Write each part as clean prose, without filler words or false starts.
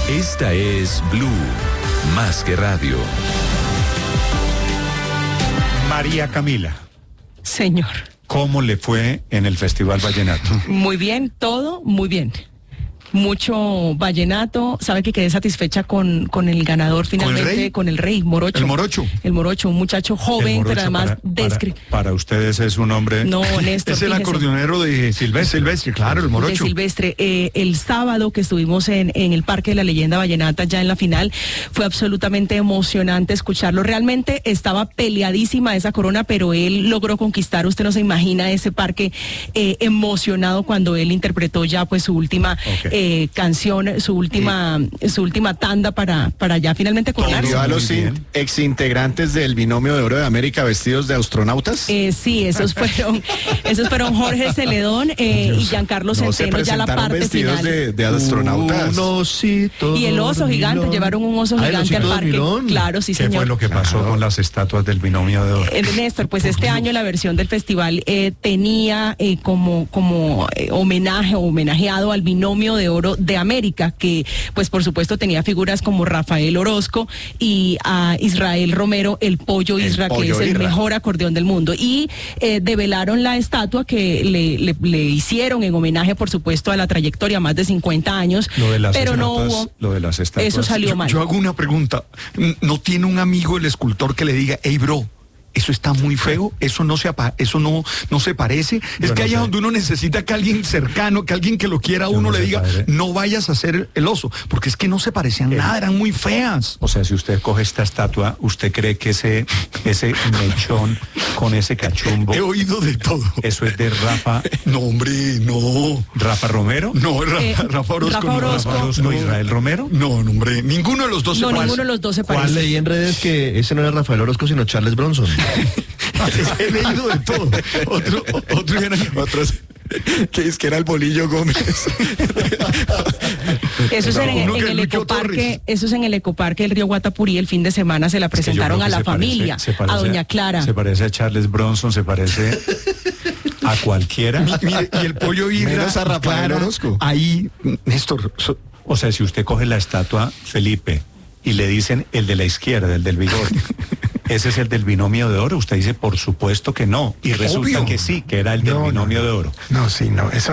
Esta es Blue, más que radio. María Camila. Señor. ¿Cómo le fue en el Festival Vallenato? Muy bien, todo muy bien. Mucho vallenato, sabe que quedé satisfecha con el ganador finalmente, con el rey Morocho. ¿El Morocho? El Morocho, un muchacho joven, Morocho, pero además para ustedes es un hombre... No, Néstor, es el fíjese. acordeonero de Silvestre, claro, el Morocho. De Silvestre. El sábado que estuvimos en el Parque de la Leyenda Vallenata, ya en la final, fue absolutamente emocionante escucharlo. Realmente estaba peleadísima esa corona, pero él logró conquistar, usted no se imagina ese parque emocionado cuando él interpretó ya pues su última canción, su última tanda para ya finalmente coronarse. ¿Vio a los exintegrantes del Binomio de Oro de América vestidos de astronautas? Sí, esos fueron Jorge Celedón y Giancarlo Centeno, ya la parte vestidos final. de astronautas. Y el oso gigante, llevaron un oso gigante al parque. Claro, sí, ¿Qué señor. fue lo que pasó con las estatuas del Binomio de Oro? Néstor, pues este año la versión del festival tenía como homenajeado al Binomio de Oro de América, que pues por supuesto tenía figuras como Rafael Orozco y a Israel Romero, el Pollo Isra, que es el mejor acordeón del mundo. Y develaron la estatua que le hicieron en homenaje, por supuesto, a la trayectoria, más de 50 años, pero no hubo... Lo de las estatuas. Eso salió mal. Yo hago una pregunta. ¿No tiene un amigo el escultor que le diga, hey bro, eso está muy feo, eso no se parece? Es que allá donde uno necesita que alguien cercano, que alguien que lo quiera a uno le diga, no vayas a hacer el oso, porque es que no se parecían nada, eran muy feas. O sea, si usted coge esta estatua, ¿usted cree que ese mechón con ese cachumbo? He oído de todo. ¿Eso es de Rafa? No, hombre, no. ¿Rafa Romero? No, Rafa Orozco. Rafa Orozco. ¿No, Israel Romero? No, hombre, ninguno de los dos se parece. No, ninguno de los dos se parece. ¿Cuál leí en redes que ese no era Rafael Orozco, sino Charles Bronson? He leído de todo. Otros que es que era el Bolillo Gómez. Eso es en el ecoparque, eso es en el ecoparque del río Guatapurí. El fin de semana se la presentaron a la familia, a doña Clara. Se parece a Charles Bronson, se parece a cualquiera. Mire, y el Pollo Isra, menos a Rafael Orozco. Ahí, Néstor, o sea, si usted coge la estatua Felipe y le dicen el de la izquierda, el del bigote, ¿ese es el del Binomio de Oro? Usted dice, por supuesto que no. Y resulta que sí, que era el del Binomio de Oro. Eso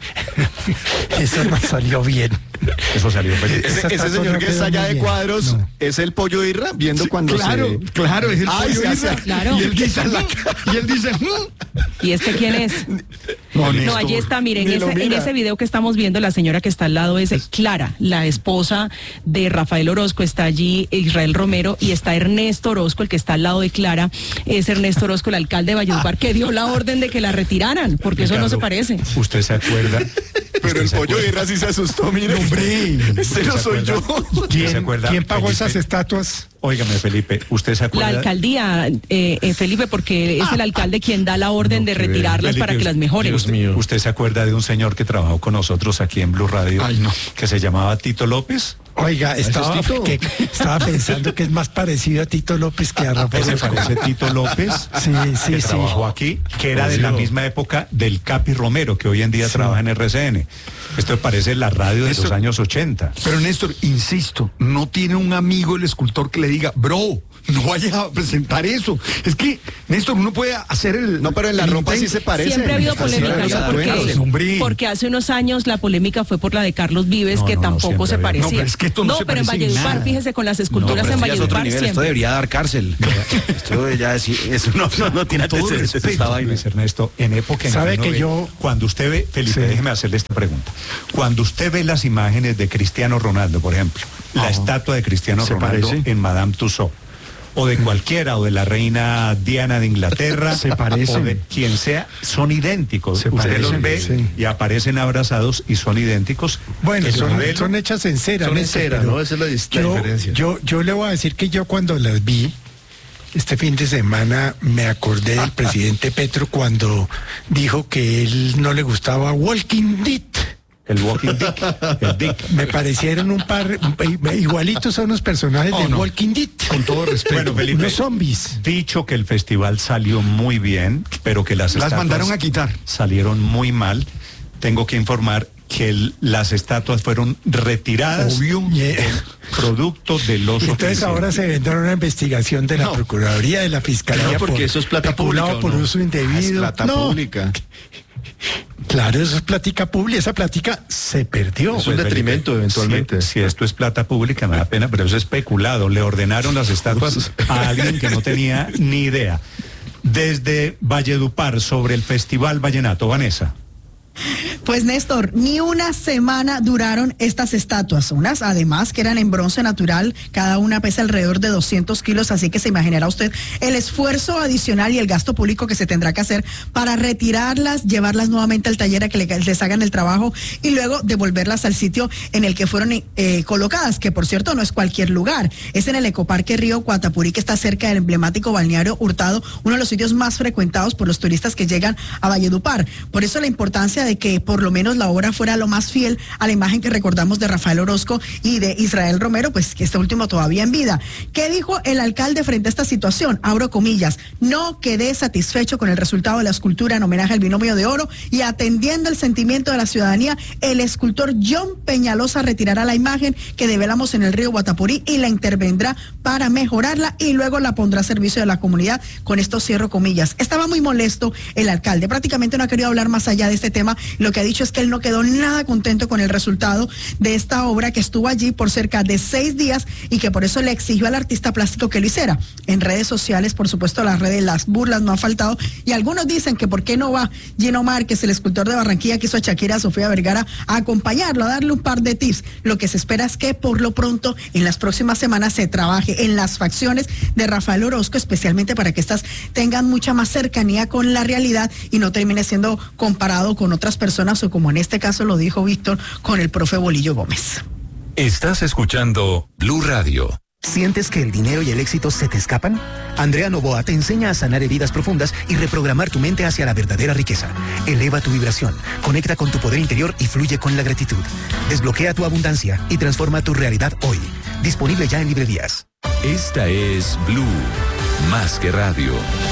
no salió bien. Eso salió bien. Ese señor que está allá de cuadros, ¿es el Pollo Irra? Viendo Sí, cuando claro, es el Pollo Isra. Claro. Y él dice, ¿Y este quién es? No, allí está, miren, en ese video que estamos viendo, la señora que está al lado es Clara, la esposa de Rafael Orozco, está allí Israel Romero y está Ernesto Orozco, el que está al lado de Clara, es Ernesto Orozco, el alcalde de Valledupar, que dio la orden de que la retiraran, porque Ricardo, eso no se parece. ¿Usted se acuerda? Pero el Pollo Irra sí se asustó, mire. Hombre, ese no soy yo. ¿Quién pagó esas estatuas? Óigame, Felipe, ¿usted se acuerda? La alcaldía, Felipe, porque es el alcalde quien da la orden de retirarlas Felipe, para que las mejoren. Dios mío. ¿Usted se acuerda de un señor que trabajó con nosotros aquí en Blue Radio? Ay, no. Que se llamaba Tito López. Oiga, estaba pensando que es más parecido a Tito López que a Rafael. ¿Se parece Tito López? Sí. Trabajó aquí, que era de la misma época del Capi Romero, que hoy en día trabaja en RCN. Esto parece la radio de los años 80. Pero Néstor, insisto, no tiene un amigo el escultor que le diga, bro, no vaya a presentar eso. Es que, Néstor, uno puede hacer el... No, pero en la ropa sí se parece. Siempre ha habido polémica, porque hace unos años la polémica fue por la de Carlos Vives, que tampoco se parecía. No, pero es que esto no se pero en Valledupar, fíjese, con las esculturas en Valledupar siempre. Esto debería dar cárcel. Esto ya eso no tiene antecedentes. Luis Ernesto, en época en ¿sabe que yo... Cuando usted ve, Felipe, déjeme hacerle esta pregunta. Cuando usted ve las imágenes de Cristiano Ronaldo, por ejemplo, la estatua de Cristiano Ronaldo en Madame Tussauds, o de cualquiera, o de la reina Diana de Inglaterra, se parece, o de quien sea, son idénticos. Usted los ve y aparecen abrazados y son idénticos. Bueno, son hechas en cera. Son en cera, ¿no? Esa es la diferencia. Yo le voy a decir que yo cuando las vi, este fin de semana me acordé del presidente Petro cuando dijo que él no le gustaba Walking Dead. El Walking Dick, el Dick. Me parecieron un par igualitos a unos personajes de Walking Dead. Con todo respeto. Bueno, Felipe, unos zombies. Dicho que el festival salió muy bien, pero que las mandaron a quitar. Salieron muy mal. Tengo que informar que las estatuas fueron retiradas, producto de los Entonces ahora se vendrá una investigación de la Procuraduría, de la Fiscalía. No, porque eso es plata pública. Por uso indebido. Es plata pública. Claro, eso es plática pública, esa plática se perdió. Es un detrimento eventualmente. Si esto es plata pública, me da pena, pero eso es especulado. Le ordenaron las estatuas a alguien que no tenía ni idea. Desde Valledupar, sobre el Festival Vallenato, Vanessa. Pues Néstor, ni una semana duraron estas estatuas, unas además que eran en bronce natural, cada una pesa alrededor de 200 kilos, así que se imaginará usted el esfuerzo adicional y el gasto público que se tendrá que hacer para retirarlas, llevarlas nuevamente al taller a que les hagan el trabajo y luego devolverlas al sitio en el que fueron colocadas, que por cierto no es cualquier lugar, es en el Ecoparque Río Guatapurí, que está cerca del emblemático balneario Hurtado, uno de los sitios más frecuentados por los turistas que llegan a Valledupar. Por eso la importancia de que por lo menos la obra fuera lo más fiel a la imagen que recordamos de Rafael Orozco y de Israel Romero, pues que este último todavía en vida. ¿Qué dijo el alcalde frente a esta situación? Abro comillas: no quedé satisfecho con el resultado de la escultura en homenaje al binomio de oro y atendiendo el sentimiento de la ciudadanía, el escultor John Peñalosa retirará la imagen que develamos en el río Guatapurí y la intervendrá para mejorarla y luego la pondrá a servicio de la comunidad. Con esto cierro comillas. Estaba muy molesto el alcalde, prácticamente no ha querido hablar más allá de este tema. Lo que ha dicho es que él no quedó nada contento con el resultado de esta obra, que estuvo allí por cerca de 6 días y que por eso le exigió al artista plástico que lo hiciera. En redes sociales, por supuesto, las burlas no han faltado y algunos dicen que por qué no va Gino Márquez, el escultor de Barranquilla que hizo a Shakira, Sofía Vergara, a acompañarlo, a darle un par de tips. Lo que se espera es que por lo pronto en las próximas semanas se trabaje en las facciones de Rafael Orozco, especialmente para que estas tengan mucha más cercanía con la realidad y no termine siendo comparado con otras personas o, como en este caso lo dijo Víctor, con el profe Bolillo Gómez. Estás escuchando Blue Radio. ¿Sientes que el dinero y el éxito se te escapan? Andrea Novoa te enseña a sanar heridas profundas y reprogramar tu mente hacia la verdadera riqueza. Eleva tu vibración, conecta con tu poder interior y fluye con la gratitud. Desbloquea tu abundancia y transforma tu realidad hoy. Disponible ya en librerías. Esta es Blue, más que radio.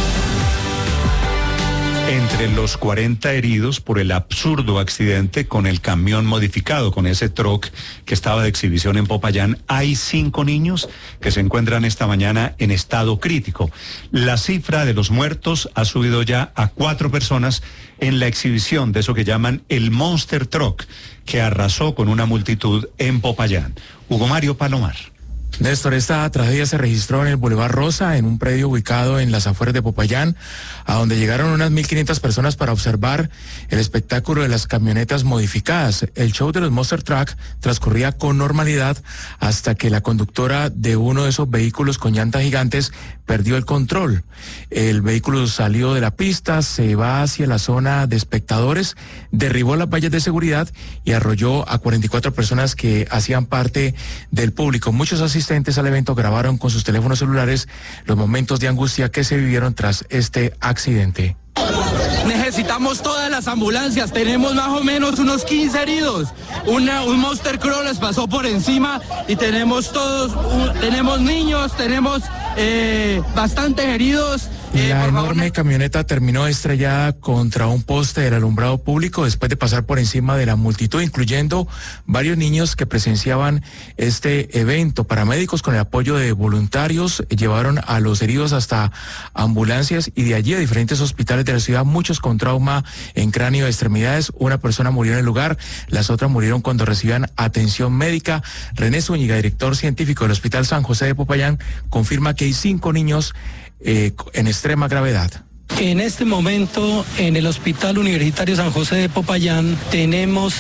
Entre los 40 heridos por el absurdo accidente con el camión modificado, con ese truck que estaba de exhibición en Popayán, hay 5 niños que se encuentran esta mañana en estado crítico. La cifra de los muertos ha subido ya a 4 personas en la exhibición de eso que llaman el Monster Truck, que arrasó con una multitud en Popayán. Hugo Mario Palomar. Néstor, esta tragedia se registró en el Boulevard Rosa, en un predio ubicado en las afueras de Popayán, a donde llegaron unas 1.500 personas para observar el espectáculo de las camionetas modificadas. El show de los Monster Truck transcurría con normalidad hasta que la conductora de uno de esos vehículos con llantas gigantes perdió el control. El vehículo salió de la pista, se va hacia la zona de espectadores, derribó las vallas de seguridad y arrolló a 44 personas que hacían parte del público. Muchos asistentes al evento grabaron con sus teléfonos celulares los momentos de angustia que se vivieron tras este accidente. Necesitamos todas las ambulancias, tenemos más o menos unos 15 heridos. Un Monster Truck les pasó por encima y tenemos tenemos niños, tenemos bastantes heridos. La enorme camioneta terminó estrellada contra un poste del alumbrado público después de pasar por encima de la multitud, incluyendo varios niños que presenciaban este evento. Paramédicos con el apoyo de voluntarios llevaron a los heridos hasta ambulancias y de allí a diferentes hospitales de la ciudad, muchos con trauma en cráneo y extremidades. Una persona murió en el lugar, las otras murieron cuando recibían atención médica. René Zúñiga, director científico del Hospital San José de Popayán, confirma que hay 5 niños en extrema gravedad. En este momento, en el Hospital Universitario San José de Popayán, tenemos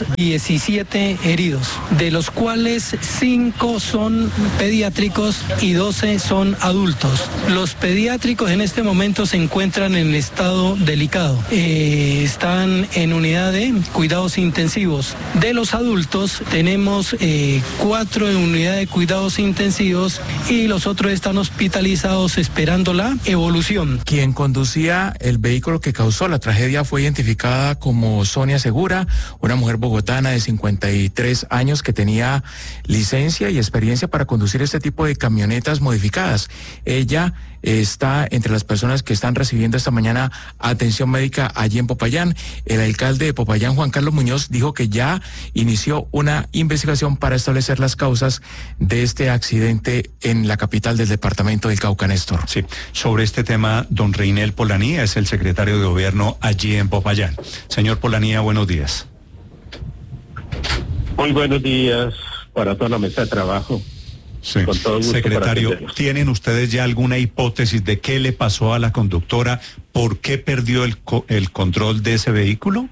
17 heridos, de los cuales 5 son pediátricos y 12 son adultos. Los pediátricos en este momento se encuentran en estado delicado. Están en unidad de cuidados intensivos. De los adultos, tenemos 4 en unidad de cuidados intensivos y los otros están hospitalizados esperando la evolución. Quien conducía ya el vehículo que causó la tragedia fue identificada como Sonia Segura, una mujer bogotana de 53 años que tenía licencia y experiencia para conducir este tipo de camionetas modificadas. Ella está entre las personas que están recibiendo esta mañana atención médica allí en Popayán. El alcalde de Popayán, Juan Carlos Muñoz, dijo que ya inició una investigación para establecer las causas de este accidente en la capital del departamento del Cauca, Néstor. Sí, sobre este tema, don Reinel Polanía es el secretario de gobierno allí en Popayán. Señor Polanía, buenos días. Muy buenos días para toda la mesa de trabajo. Sí. Con todo gusto. Secretario, ¿tienen ustedes ya alguna hipótesis de qué le pasó a la conductora? ¿Por qué perdió el control de ese vehículo?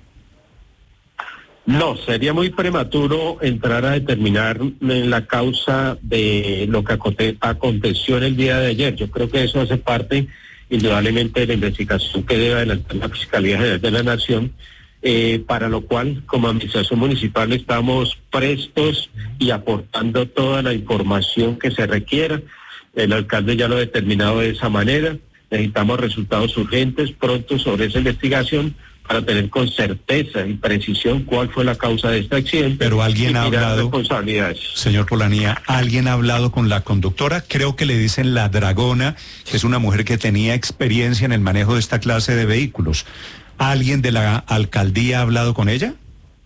No, sería muy prematuro entrar a determinar la causa de lo que aconteció en el día de ayer. Yo creo que eso hace parte indudablemente de la investigación que debe adelantar la Fiscalía General de la Nación, para lo cual como administración municipal estamos prestos y aportando toda la información que se requiera. El alcalde ya lo ha determinado de esa manera. Necesitamos resultados urgentes, pronto sobre esa investigación para tener con certeza y precisión cuál fue la causa de este accidente. Pero alguien ha hablado, responsabilidades. Señor Polanía, ¿alguien ha hablado con la conductora? Creo que le dicen la Dragona, que es una mujer que tenía experiencia en el manejo de esta clase de vehículos. ¿Alguien de la alcaldía ha hablado con ella?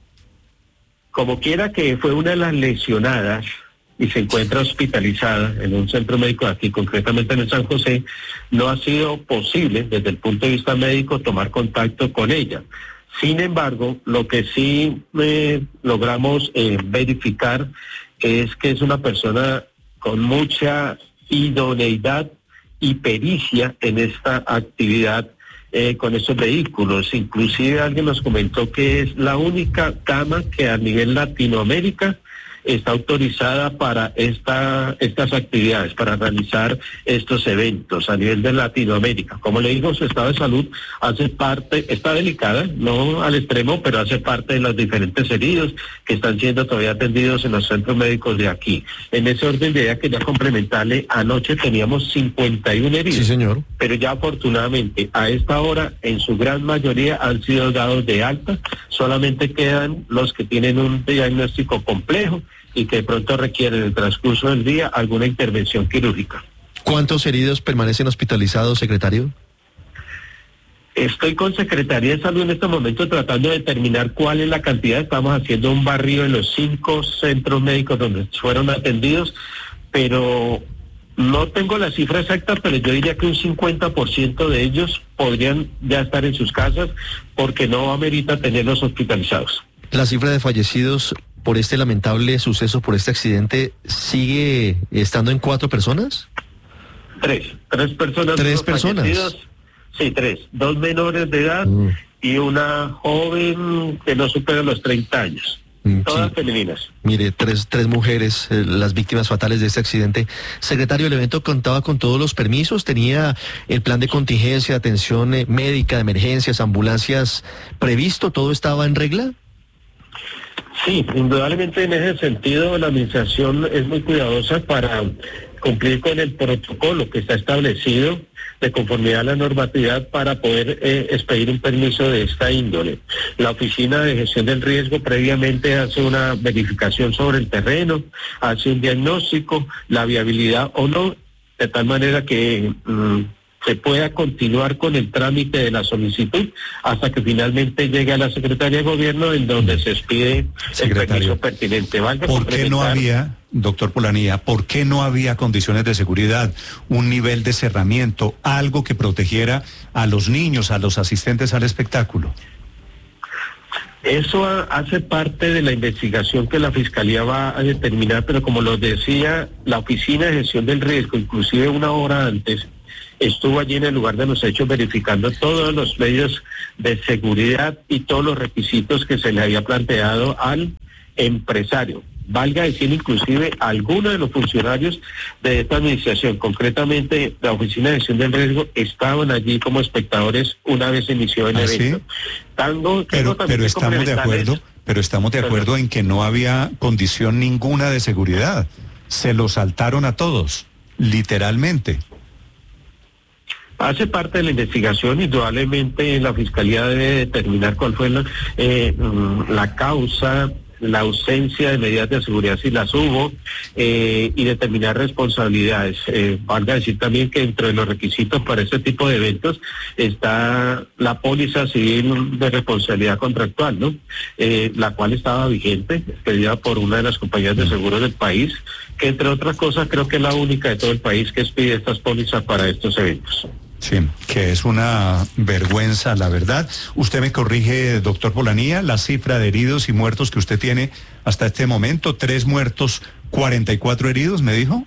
Como quiera que fue una de las lesionadas y se encuentra hospitalizada en un centro médico de aquí, concretamente en el San José, no ha sido posible desde el punto de vista médico tomar contacto con ella. Sin embargo, lo que sí logramos verificar es que es una persona con mucha idoneidad y pericia en esta actividad con estos vehículos. Inclusive alguien nos comentó que es la única cama que a nivel Latinoamérica está autorizada para estas actividades, para realizar estos eventos a nivel de Latinoamérica. Como le digo, su estado de salud hace parte, está delicada, no al extremo, pero hace parte de los diferentes heridos que están siendo todavía atendidos en los centros médicos de aquí. En ese orden de idea quería complementarle, anoche teníamos 51 heridos. Sí, señor. Pero ya afortunadamente a esta hora en su gran mayoría han sido dados de alta, solamente quedan los que tienen un diagnóstico complejo y que de pronto requieren en el transcurso del día alguna intervención quirúrgica. ¿Cuántos heridos permanecen hospitalizados, secretario? Estoy con Secretaría de Salud en este momento tratando de determinar cuál es la cantidad. Estamos haciendo un barrido en los 5 centros médicos donde fueron atendidos, pero no tengo la cifra exacta, pero yo diría que un 50% de ellos podrían ya estar en sus casas porque no amerita tenerlos hospitalizados. La cifra de fallecidos por este lamentable suceso, por este accidente, ¿sigue estando en 4 personas? 3 personas. 3 personas. Sí, 3. 2 menores de edad y una joven que no supera los 30 años. Todas femeninas. Mire, tres mujeres, las víctimas fatales de este accidente. Secretario, ¿el evento contaba con todos los permisos? ¿Tenía el plan de contingencia, atención médica, de emergencias, ambulancias previsto? ¿Todo estaba en regla? Sí, indudablemente en ese sentido la administración es muy cuidadosa para cumplir con el protocolo que está establecido de conformidad a la normatividad para poder expedir un permiso de esta índole. La Oficina de Gestión del Riesgo previamente hace una verificación sobre el terreno, hace un diagnóstico, la viabilidad o no, de tal manera que se pueda continuar con el trámite de la solicitud hasta que finalmente llegue a la Secretaría de Gobierno en donde se expide el permiso pertinente. ¿Por qué no había, doctor Polanía, por qué no había condiciones de seguridad, un nivel de cerramiento, algo que protegiera a los niños, a los asistentes al espectáculo? Eso hace parte de la investigación que la Fiscalía va a determinar, pero como lo decía, la Oficina de Gestión del Riesgo, inclusive una hora antes, estuvo allí en el lugar de los hechos verificando todos los medios de seguridad y todos los requisitos que se le había planteado al empresario. Valga decir, inclusive, algunos de los funcionarios de esta administración, concretamente la Oficina de Gestión del Riesgo, estaban allí como espectadores una vez inició el evento. Pero estamos de acuerdo en que no había condición ninguna de seguridad. Se los saltaron a todos, literalmente. Hace parte de la investigación, indudablemente la Fiscalía debe determinar cuál fue la causa, la ausencia de medidas de seguridad si las hubo, y determinar responsabilidades. Valga decir también que dentro de los requisitos para este tipo de eventos está la póliza civil de responsabilidad contractual, ¿no? La cual estaba vigente, expedida por una de las compañías de seguros del país, que entre otras cosas creo que es la única de todo el país que expide estas pólizas para estos eventos. Sí, que es una vergüenza, la verdad. Usted me corrige, doctor Polanía, la cifra de heridos y muertos que usted tiene hasta este momento, 3 muertos, 44 heridos, ¿me dijo?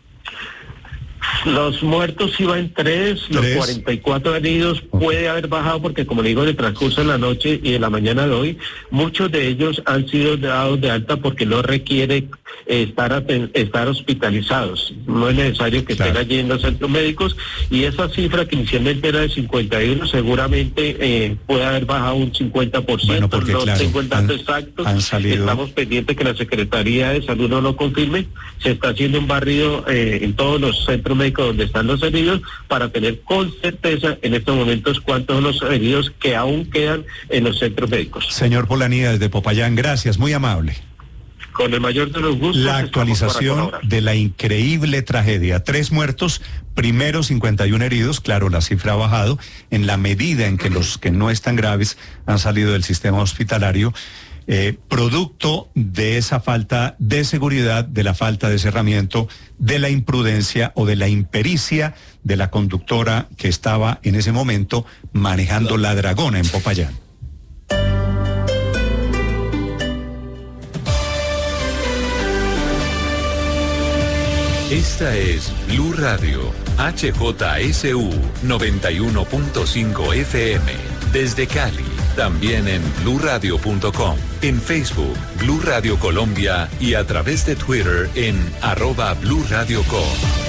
Los muertos iban 3, los 44 heridos puede haber bajado porque, como le digo, en el transcurso de la noche y de la mañana de hoy, muchos de ellos han sido dados de alta porque no requiere estar hospitalizados. No es necesario que estén allí en los centros médicos, y esa cifra que inicialmente era de 51 seguramente puede haber bajado un 50%. Bueno, porque, no tengo el dato exacto. Estamos pendientes que la Secretaría de Salud no lo confirme. Se está haciendo un barrido en todos los centros médicos donde están los heridos para tener con certeza en estos momentos cuántos son los heridos que aún quedan en los centros médicos. Señor Polanía, desde Popayán, gracias, muy amable. Con el mayor de los gustos. La actualización de la increíble tragedia. 3 muertos, primero 51 heridos. Claro, la cifra ha bajado en la medida en que los que no están graves han salido del sistema hospitalario. Producto de esa falta de seguridad, de la falta de cerramiento, de la imprudencia o de la impericia de la conductora que estaba en ese momento manejando la Dragona en Popayán. Esta es Blue Radio, HJSU 91.5 FM, desde Cali. También en bluradio.com, en Facebook, Blue Radio Colombia y a través de Twitter en @BlueRadioCo.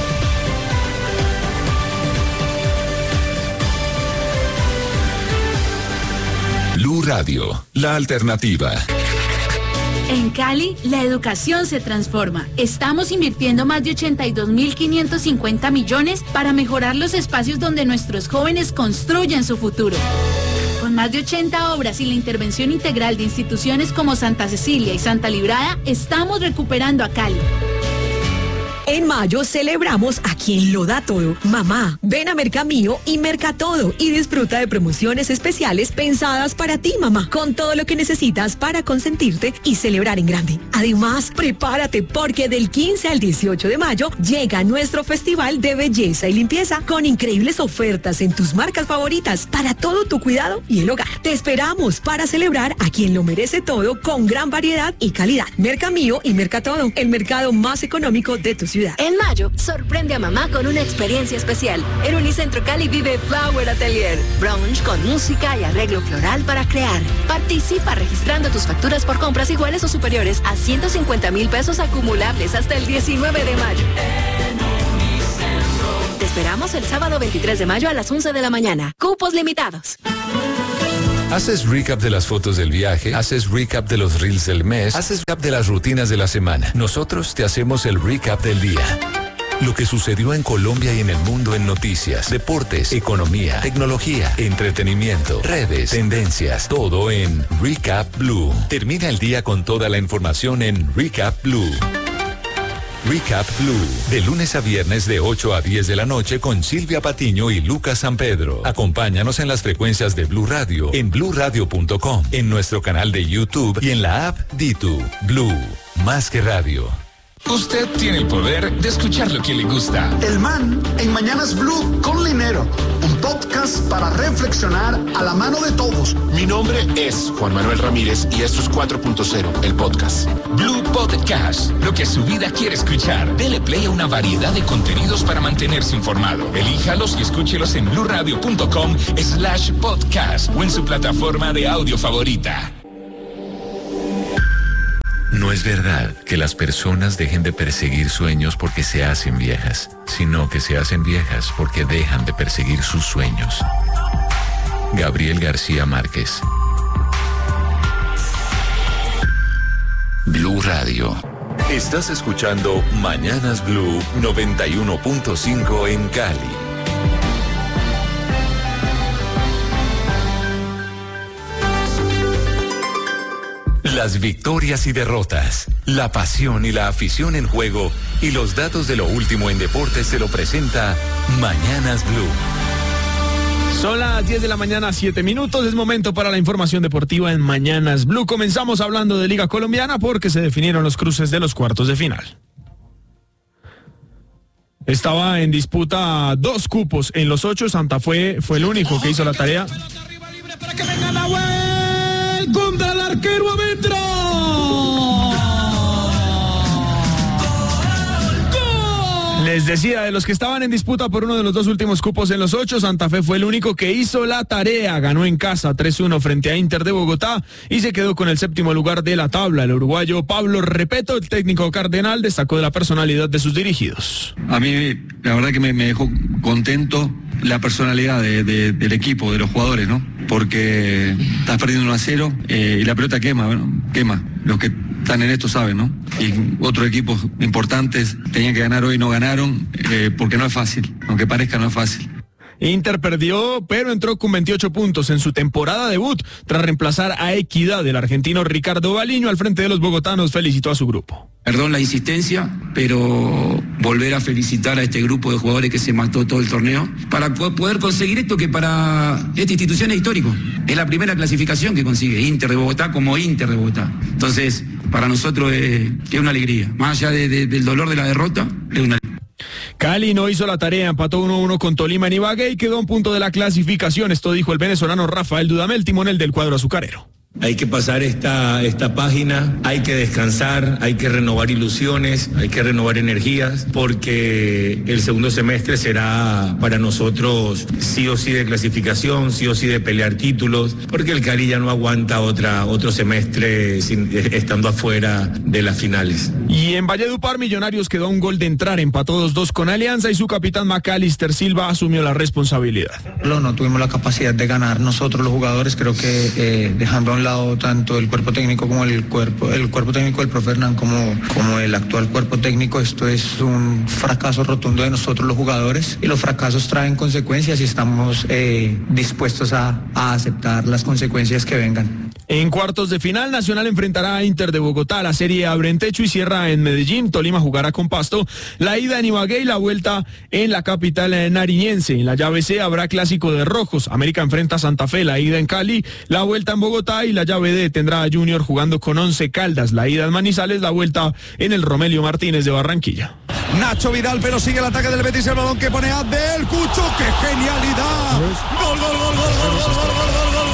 Blue Radio, la alternativa. En Cali, la educación se transforma. Estamos invirtiendo más de 82.550 millones para mejorar los espacios donde nuestros jóvenes construyen su futuro. Con más de 80 obras y la intervención integral de instituciones como Santa Cecilia y Santa Librada, estamos recuperando a Cali. En mayo celebramos a quien lo da todo. Mamá, ven a Mercamío y merca todo y disfruta de promociones especiales pensadas para ti, mamá, con todo lo que necesitas para consentirte y celebrar en grande. Además, prepárate porque del 15 al 18 de mayo llega nuestro Festival de Belleza y Limpieza con increíbles ofertas en tus marcas favoritas para todo tu cuidado y el hogar. Te esperamos para celebrar a quien lo merece todo con gran variedad y calidad. Mercamío y Merca Todo, el mercado más económico de tu ciudad. En mayo, sorprende a mamá con una experiencia especial. En Unicentro Cali vive Flower Atelier, brunch con música y arreglo floral para crear. Participa registrando tus facturas por compras iguales o superiores a 150.000 pesos acumulables hasta el 19 de mayo. Te esperamos el sábado 23 de mayo a las 11 de la mañana. Cupos limitados. Haces recap de las fotos del viaje, haces recap de los reels del mes, haces recap de las rutinas de la semana. Nosotros te hacemos el recap del día. Lo que sucedió en Colombia y en el mundo en noticias, deportes, economía, tecnología, entretenimiento, redes, tendencias, todo en Recap Blue. Termina el día con toda la información en Recap Blue. Recap Blue, de lunes a viernes de 8 a 10 de la noche con Silvia Patiño y Lucas San Pedro. Acompáñanos en las frecuencias de Blue Radio, en bluradio.com, en nuestro canal de YouTube y en la app Ditu. Blue, más que radio. Usted tiene el poder de escuchar lo que le gusta. El Man en Mañanas Blue con Linero, un podcast para reflexionar a la mano de todos. Mi nombre es Juan Manuel Ramírez y esto es 4.0, el podcast. Blue Podcast, lo que su vida quiere escuchar. Dele play a una variedad de contenidos para mantenerse informado. Elíjalos y escúchelos en bluradio.com/podcast o en su plataforma de audio favorita. No es verdad que las personas dejen de perseguir sueños porque se hacen viejas, sino que se hacen viejas porque dejan de perseguir sus sueños. Gabriel García Márquez. Blue Radio. Estás escuchando Mañanas Blue 91.5 en Cali. Las victorias y derrotas, la pasión y la afición en juego y los datos de lo último en deportes se lo presenta Mañanas Blue. Son las 10 de la mañana, 7 minutos. Es momento para la información deportiva en Mañanas Blue. Comenzamos hablando de Liga Colombiana porque se definieron los cruces de los cuartos de final. Estaba en disputa 2 cupos en los 8. Santa Fe fue el único que hizo la tarea. Para que venga Nahuel contra el arquero adentro. Les decía, de los que estaban en disputa por uno de los 2 últimos cupos en los 8, Santa Fe fue el único que hizo la tarea. Ganó en casa 3-1 frente a Inter de Bogotá y se quedó con el 7º lugar de la tabla. El uruguayo Pablo Repeto, el técnico cardenal, destacó de la personalidad de sus dirigidos. A mí, la verdad que me dejó contento la personalidad del equipo, de los jugadores, ¿no? Porque estás perdiendo 1-0 y la pelota quema, bueno, quema. Los que están en esto saben, ¿no? Y otros equipos importantes tenían que ganar hoy, no ganaron, porque no es fácil, aunque parezca no es fácil. Inter perdió, pero entró con 28 puntos en su temporada debut, tras reemplazar a Equidad. El argentino Ricardo Baliño, al frente de los bogotanos, felicitó a su grupo. Perdón la insistencia, pero volver a felicitar a este grupo de jugadores que se mató todo el torneo para poder conseguir esto que para esta institución es histórico. Es la primera clasificación que consigue Inter de Bogotá como Inter de Bogotá. Entonces, para nosotros es una alegría. Más allá del dolor de la derrota, es una alegría. Cali no hizo la tarea, empató 1-1 con Tolima en Ibagué y quedó a un punto de la clasificación. Esto dijo el venezolano Rafael Dudamel, timonel del cuadro azucarero. Hay que pasar esta página, hay que descansar, hay que renovar ilusiones, hay que renovar energías, porque el segundo semestre será para nosotros sí o sí de clasificación, sí o sí de pelear títulos, porque el Cali ya no aguanta otro semestre estando afuera de las finales. Y en Valledupar, Millonarios quedó a un gol de entrar, empató 2-2 con Alianza y su capitán Macalister Silva asumió la responsabilidad. No tuvimos la capacidad de ganar nosotros los jugadores, creo que dejando a un lado tanto el cuerpo técnico como el cuerpo técnico del profe Hernán como el actual cuerpo técnico, esto es un fracaso rotundo de nosotros los jugadores y los fracasos traen consecuencias y estamos dispuestos a aceptar las consecuencias que vengan. En cuartos de final, Nacional enfrentará a Inter de Bogotá. La serie abre en Techo y cierra en Medellín. Tolima jugará con Pasto. La ida en Ibagué y la vuelta en la capital nariñense. En la llave C habrá clásico de rojos. América enfrenta a Santa Fe. La ida en Cali, la vuelta en Bogotá y la llave D tendrá a Junior jugando con 11 Caldas. La ida en Manizales, la vuelta en el Romelio Martínez de Barranquilla. Nacho Vidal, pero sigue el ataque del Betis, el balón que pone Abdel Cucho, ¡qué genialidad! ¡Gol, gol, gol, gol, gol, gol, gol, gol, gol, gol!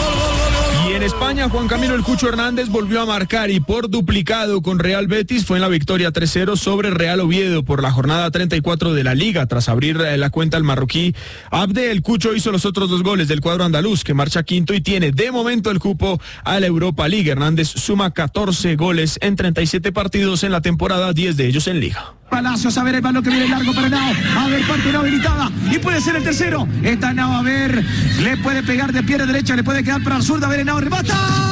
Y en España, Juan Camilo El Cucho Hernández volvió a marcar y por duplicado con Real Betis fue en la victoria 3-0 sobre Real Oviedo por la jornada 34 de la Liga. Tras abrir la cuenta al marroquí, Abde El Cucho hizo los otros 2 goles del cuadro andaluz, que marcha quinto y tiene de momento el cupo a la Europa League. Hernández suma 14 goles en 37 partidos en la temporada, 10 de ellos en Liga. Palacios, a ver el balón que viene largo para Henao, a ver, parte no habilitada y puede ser el tercero. Está Henao, a ver, le puede pegar de pierna derecha, le puede quedar para el zurdo, a ver, Henao remata.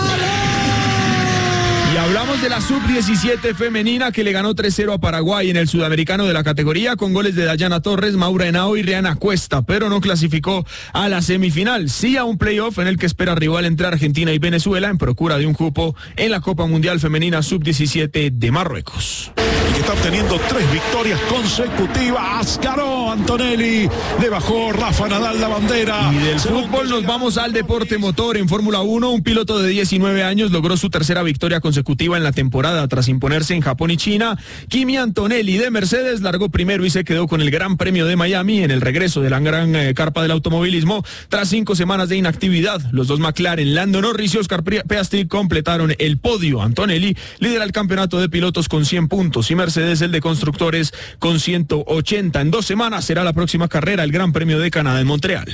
Y hablamos de la sub-17 femenina que le ganó 3-0 a Paraguay en el sudamericano de la categoría con goles de Dayana Torres, Maura Henao y Rihanna Cuesta, pero no clasificó a la semifinal, sí a un playoff en el que espera rival entre Argentina y Venezuela en procura de un cupo en la Copa Mundial Femenina sub-17 de Marruecos. Y que está obteniendo 3 victorias consecutivas. Ganó Antonelli, le bajó Rafa Nadal la bandera. Y del fútbol nos vamos al deporte motor. En Fórmula 1, un piloto de 19 años logró su tercera victoria consecutiva en la temporada tras imponerse en Japón y China. Kimi Antonelli de Mercedes largó primero y se quedó con el Gran Premio de Miami en el regreso de la gran carpa del automovilismo tras 5 semanas de inactividad. Los 2 McLaren, Lando Norris y Oscar Piastri, completaron el podio. Antonelli lidera el campeonato de pilotos con 100 puntos y Mercedes el de constructores con 180. En 2 semanas será la próxima carrera, el Gran Premio de Canadá en Montreal.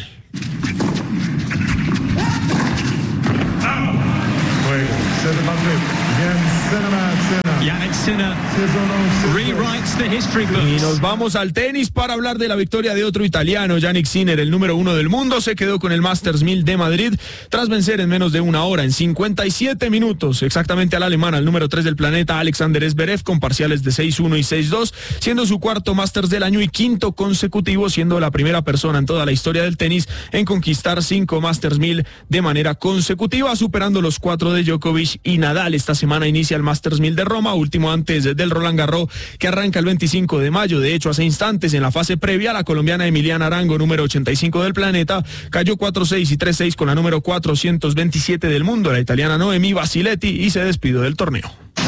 Yannick Sinner rewrites the history books. Y nos vamos al tenis para hablar de la victoria de otro italiano. Jannik Sinner, el número 1 del mundo, se quedó con el Masters 1000 de Madrid tras vencer en menos de una hora, en 57 minutos, exactamente al alemán, al número 3 del planeta, Alexander Zverev, con parciales de 6-1 y 6-2, siendo su cuarto Masters del año y quinto consecutivo, siendo la primera persona en toda la historia del tenis en conquistar 5 Masters 1000 de manera consecutiva, superando los 4 de Djokovic y Nadal. Esta semana inicia el Masters 1000 de Roma, último antes del Roland Garros, que arranca el 25 de mayo. De hecho, hace instantes, en la fase previa, la colombiana Emiliana Arango, número 85 del planeta, cayó 4-6 y 3-6 con la número 427 del mundo, la italiana Noemi Basiletti, y se despidió del torneo.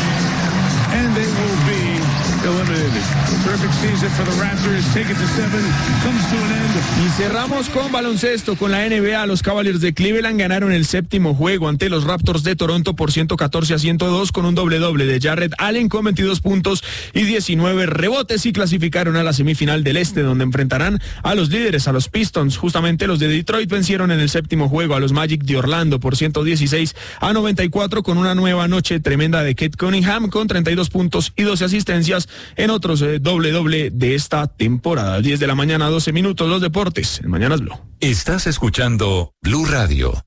Y cerramos con baloncesto, con la NBA. Los Cavaliers de Cleveland ganaron el séptimo juego ante los Raptors de Toronto por 114-102 con un doble-doble de Jarrett Allen con 22 puntos y 19 rebotes, y clasificaron a la semifinal del Este, donde enfrentarán a los líderes, a los Pistons. Justamente los de Detroit vencieron en el séptimo juego a los Magic de Orlando por 116-94 con una nueva noche tremenda de Cade Cunningham con 32 puntos y 12 asistencias en otros doble-doble de esta temporada. 10 de la mañana, 12 minutos, los deportes en Mañanas Blue. Estás escuchando Blue Radio.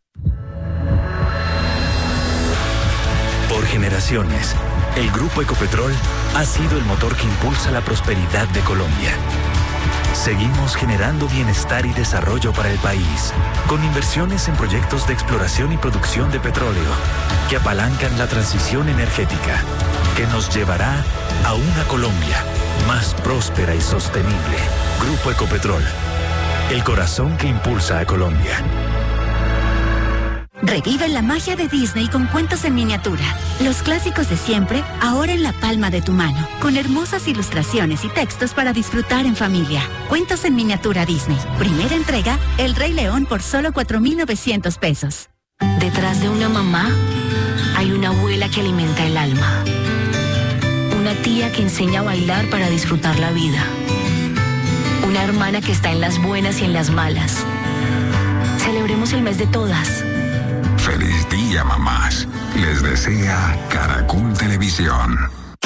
Por generaciones, el Grupo Ecopetrol ha sido el motor que impulsa la prosperidad de Colombia. Seguimos generando bienestar y desarrollo para el país, con inversiones en proyectos de exploración y producción de petróleo, que apalancan la transición energética, que nos llevará a una Colombia más próspera y sostenible. Grupo Ecopetrol, el corazón que impulsa a Colombia. Revive la magia de Disney con cuentos en miniatura. Los clásicos de siempre, ahora en la palma de tu mano, con hermosas ilustraciones y textos para disfrutar en familia. Cuentos en miniatura Disney. Primera entrega, El Rey León por solo 4,900 pesos. Detrás de una mamá hay una abuela que alimenta el alma. Una tía que enseña a bailar para disfrutar la vida. Una hermana que está en las buenas y en las malas. Celebremos el mes de todas. Feliz día, mamás. Les desea Caracol Televisión.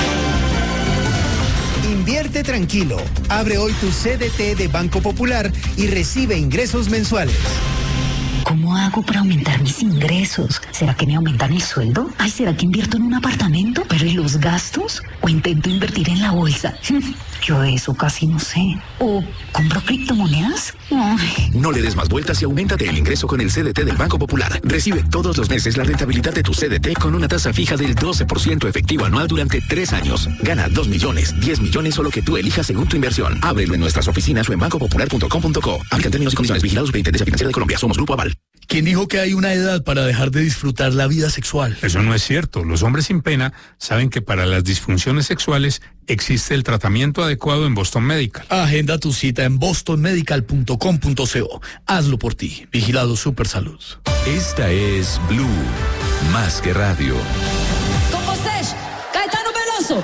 Invierte tranquilo. Abre hoy tu CDT de Banco Popular y recibe ingresos mensuales. ¿Cómo hago para aumentar mis ingresos? ¿Será que me aumentan el sueldo? Ay, ¿será que invierto en un apartamento? ¿Pero y los gastos? ¿O intento invertir en la bolsa? Yo de eso casi no sé. ¿O compro criptomonedas? Ay. No le des más vueltas y auméntate el ingreso con el CDT del Banco Popular. Recibe todos los meses la rentabilidad de tu CDT con una tasa fija del 12% efectivo anual durante 3 años. Gana 2 millones, 10 millones o lo que tú elijas según tu inversión. Ábrelo en nuestras oficinas o en bancopopular.com.co. Aplican términos y condiciones. Vigilados Superintendencia Financiera de Colombia. Somos Grupo Aval. ¿Quién dijo que hay una edad para dejar de disfrutar la vida sexual? Eso no es cierto. Los hombres sin pena saben que para las disfunciones sexuales existe el tratamiento adecuado en Boston Medical. Agenda tu cita en bostonmedical.com.co. Hazlo por ti. Vigilado Supersalud. Esta es Blue, más que radio. Con vocês, Caetano Veloso.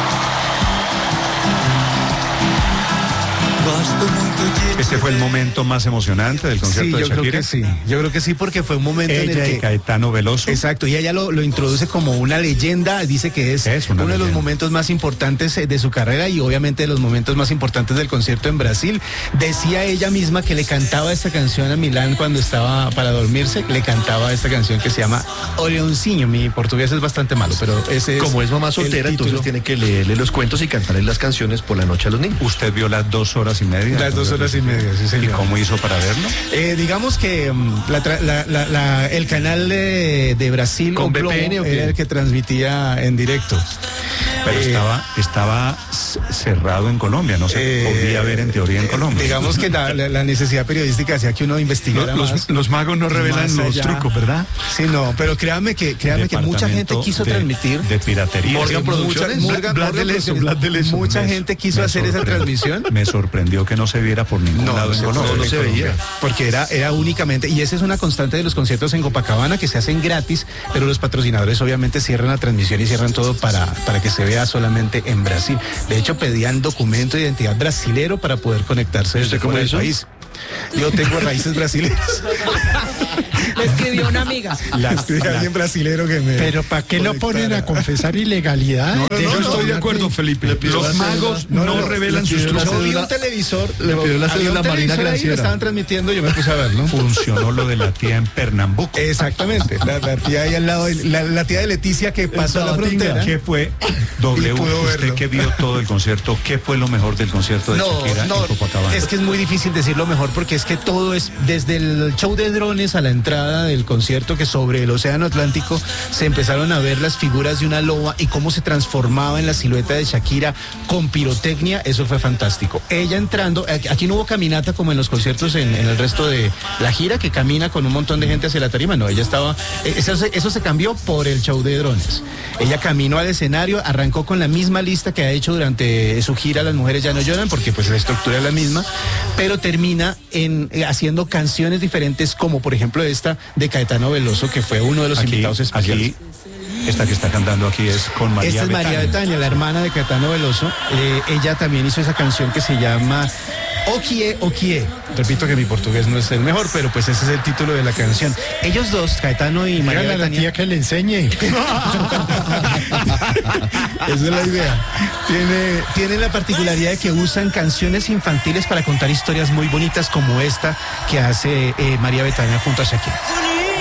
Este fue el momento más emocionante del concierto de Shakira. Yo creo que sí, porque fue un momento en el que... y Caetano Veloso. Exacto, y ella lo introduce como una leyenda, dice que es uno de los momentos más importantes de su carrera y obviamente de los momentos más importantes del concierto en Brasil. Decía ella misma que le cantaba esta canción a Milán cuando estaba para dormirse, le cantaba esta canción que se llama O Leoncinho. Mi portugués es bastante malo, pero ese es... Como es mamá soltera, entonces tiene que leerle los cuentos y cantarle las canciones por la noche a los niños. ¿Usted vio las 2 horas y media? Las 2 horas y media, sí, señor. ¿Y cómo hizo para verlo? Digamos que el canal de Brasil ¿Con Globo VPN era el que transmitía en directo. Pero estaba cerrado en Colombia, no se podía ver en teoría en Colombia. Digamos que la necesidad periodística hacía que uno investigara más. Los magos no revelan los trucos, ¿verdad? Sí, no, pero créanme que mucha gente quiso transmitir. De piratería. Morgan Producciones. Mucha gente quiso hacer esa transmisión. Me sorprendió que no se viera por ningún lado en Colombia. No se veía. Porque era únicamente, y esa es una constante de los conciertos en Copacabana, que se hacen gratis, pero los patrocinadores obviamente cierran la transmisión y cierran todo para que se vea solamente en Brasil. De hecho, pedían documento de identidad brasilero para poder conectarse desde el país. Yo tengo raíces brasileñas. Le escribió una amiga. Escribió alguien brasilero que me... Pero ¿para qué lo ponen a confesar ilegalidad? Yo estoy de acuerdo, Felipe. Los magos no revelan sus trucos. Yo vi un televisor, le pidió la cédula Marina Granciera. Estaban transmitiendo, yo me puse a verlo. Funcionó lo de la tía en Pernambuco. Exactamente, la tía ahí al lado, la tía de Leticia que pasó la frontera. ¿Qué fue, usted que vio todo el concierto, qué fue lo mejor del concierto de Shakira en Copacabana? Es que es muy difícil decir lo mejor porque es que todo es, desde el show de drones a la entrada del concierto, que sobre el Océano Atlántico se empezaron a ver las figuras de una loba y cómo se transformaba en la silueta de Shakira con pirotecnia, eso fue fantástico. Ella entrando, aquí no hubo caminata como en los conciertos en el resto de la gira, que camina con un montón de gente hacia la tarima, no, ella estaba, eso se cambió por el show de drones. Ella caminó al escenario, arrancó con la misma lista que ha hecho durante su gira Las Mujeres Ya No Lloran, porque pues la estructura es la misma, pero termina haciendo canciones diferentes, como por ejemplo esta de Caetano Veloso, que fue uno de los invitados especiales. Esta que está cantando aquí es con María Betania. Esta es María Betania, la hermana de Caetano Veloso. Ella también hizo esa canción que se llama Okie Okie. Repito que mi portugués no es el mejor, pero pues ese es el título de la canción. Ellos dos, Caetano y María Betania. La tía que le enseñe. Esa es la idea. Tiene la particularidad de que usan canciones infantiles para contar historias muy bonitas como esta que hace María Betania junto a Shakira.